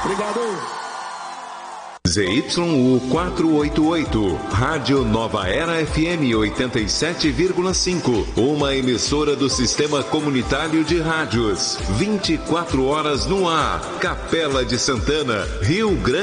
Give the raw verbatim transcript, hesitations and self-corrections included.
Obrigado. Z Y U quatrocentos e oitenta e oito, Rádio Nova Era F M oitenta e sete vírgula cinco, uma emissora do Sistema Comunitário de Rádios, vinte e quatro horas no ar, Capela de Santana, Rio Grande.